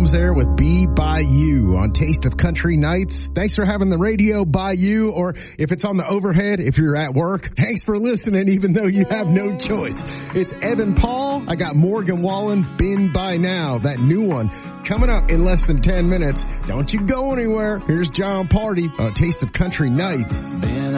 Combs there with Be By You on Taste of Country Nights. Thanks for having the radio by you, or if it's on the overhead, if you're at work, thanks for listening even though you have no choice. It's Evan Paul. I got Morgan Wallen, Been By Now, that new one, coming up in less than 10 minutes. Don't you go anywhere. Here's John Party on Taste of Country Nights.